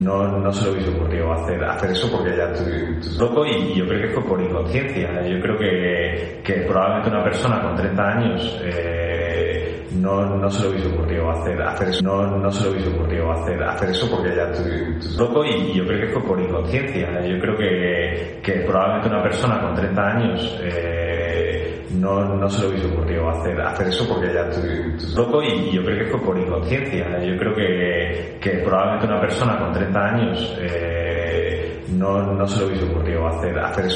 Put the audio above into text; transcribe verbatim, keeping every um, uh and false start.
No, no se le hubiese ocurrido hacer, hacer eso porque ya tú, tú loco y yo creo que fue por inconsciencia. Yo creo que, que probablemente una persona con treinta años eh, no, no se le hubiese ocurrido hacer, hacer eso. No, no se le hubiese ocurrido hacer, hacer eso porque ya tú, tú loco y yo creo que fue por inconsciencia. Yo creo que, que probablemente una persona con treinta años eh, no, no se le hubiese ocurrido hacer, hacer eso porque ya tú, tú loco y yo creo que fue por inconsciencia. Yo creo que, que probablemente una persona con treinta años eh, no, no se le hubiese ocurrido hacer, hacer eso.